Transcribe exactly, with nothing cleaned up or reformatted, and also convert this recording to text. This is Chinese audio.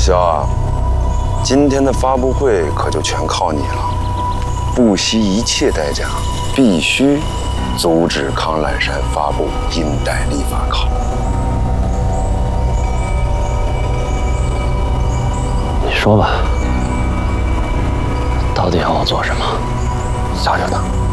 萧啊，今天的发布会可就全靠你了，不惜一切代价，必须阻止康兰山发布英代立法考。 你说吧，到底要我做什么？ 小着呢。